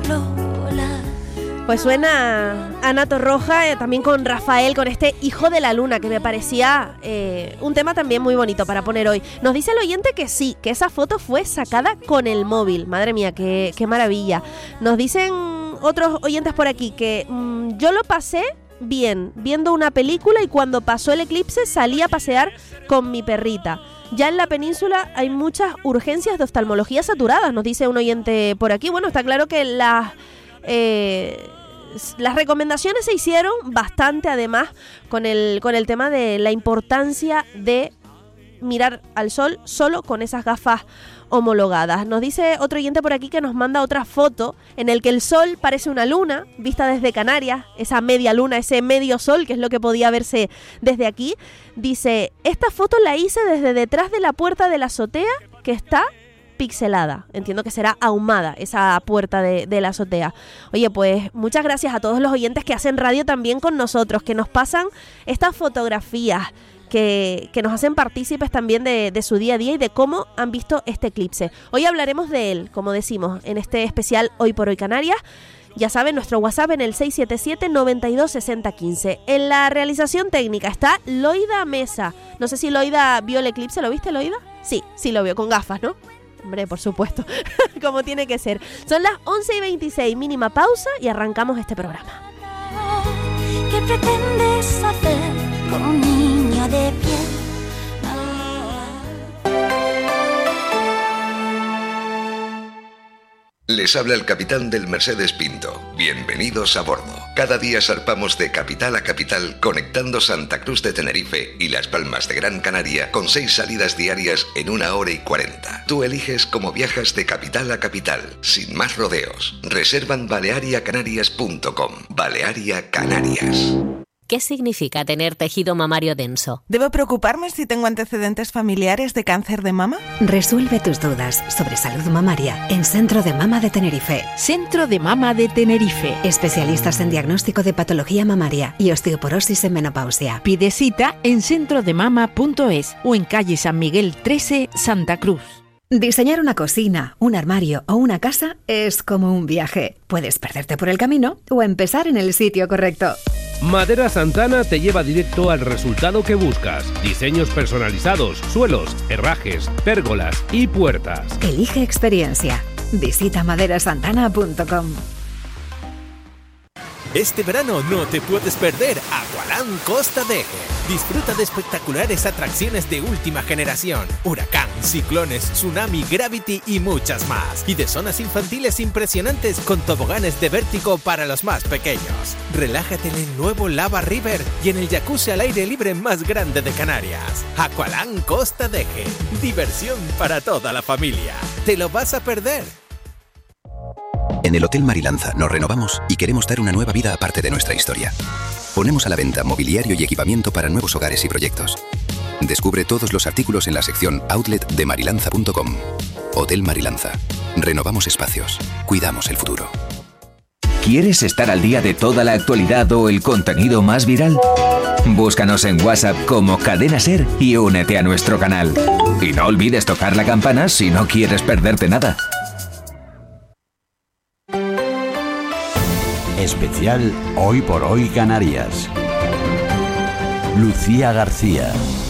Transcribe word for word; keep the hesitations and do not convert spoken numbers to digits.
controlar. Pues suena Ana Torroja, eh, también con Rafael, con este Hijo de la Luna, que me parecía eh, un tema también muy bonito para poner hoy. Nos dice el oyente que sí, que esa foto fue sacada con el móvil. Madre mía, qué, qué maravilla. Nos dicen otros oyentes por aquí que mmm, yo lo pasé bien, viendo una película, y cuando pasó el eclipse salí a pasear con mi perrita. Ya en la península hay muchas urgencias de oftalmología saturadas, nos dice un oyente por aquí. Bueno, está claro que las... Eh, las recomendaciones se hicieron bastante, además, con el, con el tema de la importancia de mirar al sol solo con esas gafas homologadas. Nos dice otro oyente por aquí que nos manda otra foto en el que el sol parece una luna vista desde Canarias, esa media luna, ese medio sol, que es lo que podía verse desde aquí. Dice, esta foto la hice desde detrás de la puerta de la azotea, que está pixelada. Entiendo que será ahumada esa puerta de, de la azotea. Oye, pues muchas gracias a todos los oyentes que hacen radio también con nosotros, que nos pasan estas fotografías, que, que nos hacen partícipes también de, de su día a día y de cómo han visto este eclipse. Hoy hablaremos de él, como decimos, en este especial Hoy por Hoy Canarias. Ya saben, nuestro WhatsApp en el seis siete siete, noventa y dos, sesenta, quince. En la realización técnica está Loida Mesa. No sé si Loida vio el eclipse. ¿Lo viste, Loida? Sí, sí lo vio, con gafas, ¿no? Hombre, por supuesto, como tiene que ser. Son las once y veintiséis, mínima pausa y arrancamos este programa. ¿Qué pretendes hacer con un niño de piel? Les habla el capitán del Mercedes Pinto. Bienvenidos a bordo. Cada día zarpamos de capital a capital, conectando Santa Cruz de Tenerife y Las Palmas de Gran Canaria con seis salidas diarias en una hora y cuarenta. Tú eliges cómo viajas de capital a capital, sin más rodeos. Reserva en balearia canarias punto com. Balearia Canarias. ¿Qué significa tener tejido mamario denso? ¿Debo preocuparme si tengo antecedentes familiares de cáncer de mama? Resuelve tus dudas sobre salud mamaria en Centro de Mama de Tenerife. Centro de Mama de Tenerife. Especialistas en diagnóstico de patología mamaria y osteoporosis en menopausia. Pide cita en centro de mama punto es o en calle San Miguel trece, Santa Cruz. Diseñar una cocina, un armario o una casa es como un viaje. Puedes perderte por el camino o empezar en el sitio correcto. Madera Santana te lleva directo al resultado que buscas. Diseños personalizados, suelos, herrajes, pérgolas y puertas. Elige experiencia. Visita madera santana punto com. Este verano no te puedes perder Aqualand Costa Deje. Disfruta de espectaculares atracciones de última generación, huracán, ciclones, tsunami, gravity y muchas más. Y de zonas infantiles impresionantes con toboganes de vértigo para los más pequeños. Relájate en el nuevo Lava River y en el jacuzzi al aire libre más grande de Canarias. Aqualand Costa Deje. Diversión para toda la familia. ¿Te lo vas a perder? En el Hotel Marilanza nos renovamos y queremos dar una nueva vida aparte de nuestra historia. Ponemos a la venta mobiliario y equipamiento para nuevos hogares y proyectos. Descubre todos los artículos en la sección Outlet de marilanza punto com. Hotel Marilanza. Renovamos espacios. Cuidamos el futuro. ¿Quieres estar al día de toda la actualidad o el contenido más viral? Búscanos en WhatsApp como Cadena Ser y únete a nuestro canal. Y no olvides tocar la campana si no quieres perderte nada. Especial Hoy por Hoy Canarias. Lucía García.